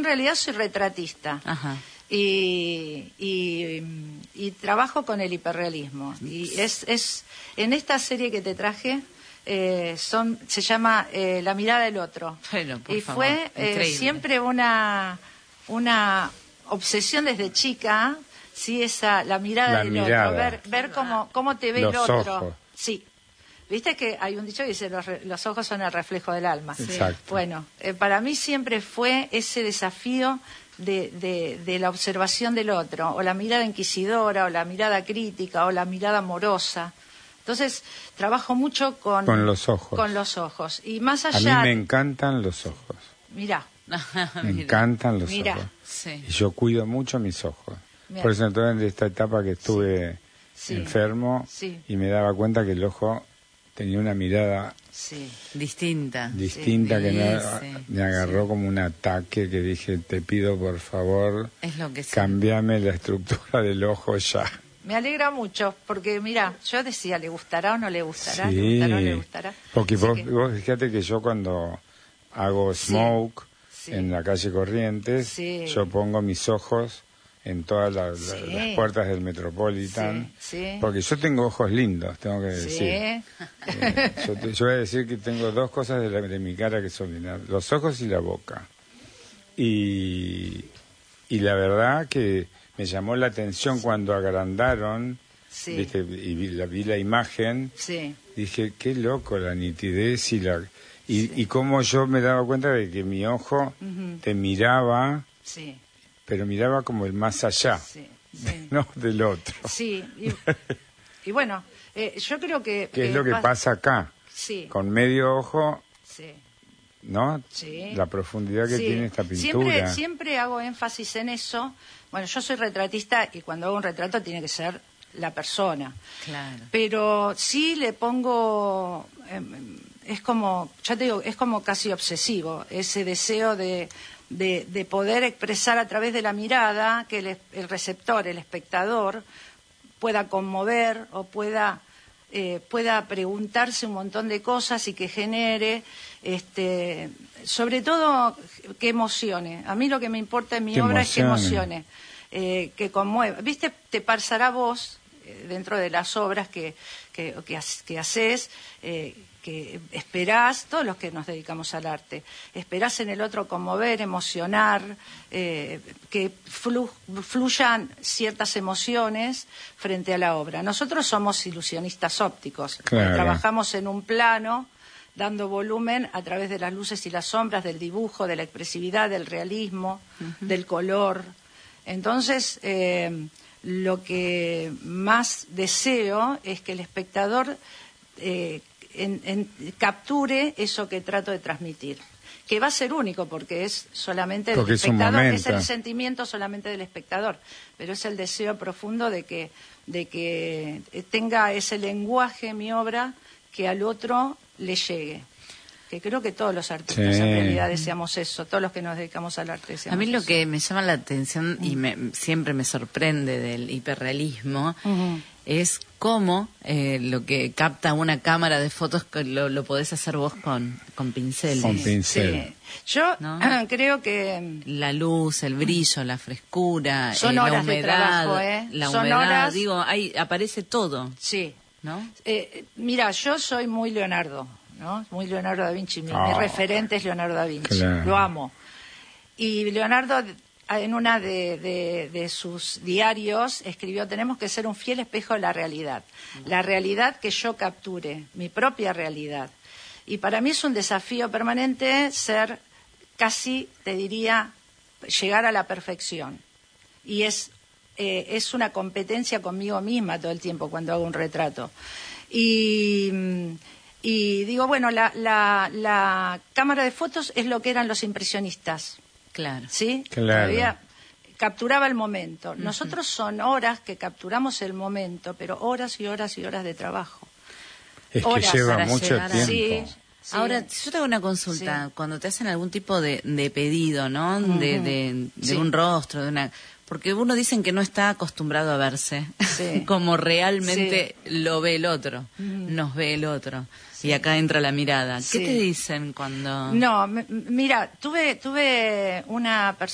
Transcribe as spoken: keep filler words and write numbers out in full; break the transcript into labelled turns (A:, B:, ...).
A: en realidad soy retratista.
B: Ajá.
A: Y, y, y trabajo con el hiperrealismo. Y es, es en esta serie que te traje, eh, son se llama eh, La mirada del otro.
B: Bueno, por
A: y
B: favor,
A: fue eh, siempre una, una obsesión desde chica, sí, esa, la mirada
C: la
A: del
C: mirada.
A: otro, ver, ver cómo, cómo te ve
C: Los
A: el otro.
C: ojos.
A: Sí. Viste que hay un dicho que dice los, re, los ojos son el reflejo del alma.
C: Exacto.
A: Bueno, eh, para mí siempre fue ese desafío de, de, de la observación del otro, o la mirada inquisidora, o la mirada crítica, o la mirada amorosa. Entonces, trabajo mucho con,
C: con los ojos.
A: Con los ojos. Y más allá...
C: A mí me encantan los ojos.
A: Mirá.
C: Me encantan los
A: Mirá.
C: ojos.
B: Sí.
C: Y yo cuido mucho mis ojos.
A: Mirá.
C: Por eso entonces en esta etapa que estuve
A: sí.
C: enfermo
A: sí.
C: y me daba cuenta que el ojo tenía una mirada
A: sí.
B: distinta,
C: distinta
B: sí.
C: que me,
B: sí.
C: me agarró
B: sí.
C: como un ataque que dije, te pido por favor,
B: es lo que
C: cambiame la estructura del ojo ya.
A: Me alegra mucho, porque mira, yo decía, ¿le gustará o no le gustará?
C: Sí,
A: ¿Le gustará o no le gustará?
C: Porque vos,
A: que...
C: vos fíjate que yo cuando hago smoke
A: sí.
C: en la calle Corrientes,
A: sí.
C: yo pongo mis ojos en todas la,
A: sí.
C: la, las puertas del Metropolitan,
A: sí, sí.
C: porque yo tengo ojos lindos, tengo que decir.
A: Sí.
C: Eh, yo, te, yo voy a decir que tengo dos cosas de, la, de mi cara que son lindas, los ojos y la boca. Y, y la verdad que me llamó la atención cuando agrandaron,
A: sí.
C: ¿viste? Y vi la, vi la imagen,
A: sí.
C: dije, qué loco la nitidez y la... Y,
A: sí.
C: y cómo yo me daba cuenta de que mi ojo uh-huh. te miraba...
A: Sí.
C: pero miraba como el más allá,
A: sí, sí.
C: no del otro.
A: Sí, y, y bueno, eh, yo creo que...
C: ¿Qué
A: que
C: es lo que
A: pasa,
C: pasa acá?
A: Sí.
C: Con medio ojo,
A: sí.
C: ¿no?
A: Sí.
C: La profundidad que
A: sí.
C: tiene esta pintura.
A: Siempre, siempre hago énfasis en eso. Bueno, yo soy retratista y cuando hago un retrato tiene que ser la persona.
B: Claro.
A: Pero sí le pongo... Eh, es como, ya te digo, es como casi obsesivo, ese deseo de... De, de poder expresar a través de la mirada que el, el receptor, el espectador, pueda conmover o pueda, eh, pueda preguntarse un montón de cosas y que genere, este, sobre todo, que emocione. A mí lo que me importa en mi
C: que
A: obra
C: emocione.
A: es que emocione, eh, que conmueva. ¿Viste? Te pasará vos, eh, dentro de las obras que, que, que, que haces, eh, que esperás, todos los que nos dedicamos al arte, esperás en el otro conmover, emocionar, eh, que flu, fluyan ciertas emociones frente a la obra. Nosotros somos ilusionistas ópticos,
C: claro.
A: Trabajamos en un plano, dando volumen a través de las luces y las sombras, del dibujo, de la expresividad, del realismo, uh-huh. del color. Entonces, eh, lo que más deseo es que el espectador... Eh, En, en, capture eso que trato de transmitir, que va a ser único porque es solamente
C: porque
A: del espectador,
C: es,
A: es el sentimiento solamente del espectador, pero es el deseo profundo de que, de que tenga ese lenguaje mi obra que al otro le llegue. Que creo que todos los artistas sí. en realidad deseamos eso, todos los que nos dedicamos al arte deseamos
B: A mí lo
A: eso.
B: que me llama la atención y me, siempre me sorprende del hiperrealismo uh-huh. es cómo eh, lo que capta una cámara de fotos lo, lo podés hacer vos con, con pincel.
C: Con pincel.
A: Sí. Yo
B: ¿no?
A: creo que...
B: La luz, el brillo, la frescura,
A: son
B: eh,
A: horas
B: la humedad,
A: de trabajo, ¿eh?
B: la
A: son
B: humedad,
A: horas...
B: digo, ahí aparece todo.
A: Sí.
B: ¿No?
A: Eh, mira, yo soy muy Leonardo, ¿no? Muy Leonardo da Vinci. Mi,
C: oh,
A: mi referente es Leonardo da Vinci.
C: Claro.
A: Lo amo. Y Leonardo, en una de, de, de sus diarios, escribió: tenemos que ser un fiel espejo de la realidad. La realidad que yo capture, mi propia realidad. Y para mí es un desafío permanente ser casi, te diría, llegar a la perfección. Y es, eh, es una competencia conmigo misma todo el tiempo cuando hago un retrato. Y... Y digo, bueno, la, la, la cámara de fotos es lo que eran los impresionistas.
B: Claro.
A: ¿Sí?
C: Claro.
A: Todavía capturaba el momento. Uh-huh. Nosotros son horas que capturamos el momento, pero horas y horas y horas de trabajo.
C: Es
A: horas
C: que lleva
B: para
C: mucho
B: llegar a...
C: tiempo.
A: Sí, sí.
B: Ahora, yo tengo una consulta.
A: Sí.
B: Cuando te hacen algún tipo de, de pedido, ¿no? Uh-huh. De, de, de
A: sí.
B: un rostro, de una... Porque uno dicen que no está acostumbrado a verse
A: sí.
B: como realmente
A: sí.
B: lo ve el otro, uh-huh. nos ve el otro. Sí. Y acá entra la mirada. ¿Qué sí. te dicen cuando...?
A: No, m- mira, tuve, tuve una persona...